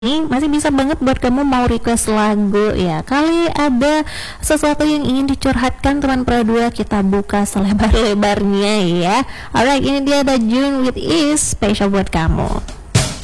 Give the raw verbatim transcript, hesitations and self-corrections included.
Ini masih bisa banget buat kamu mau request lagu ya. Kali ada sesuatu yang ingin dicurhatkan teman Pradua, kita buka selebar-lebarnya ya. Alright, ini dia ada June with Is, spesial buat kamu.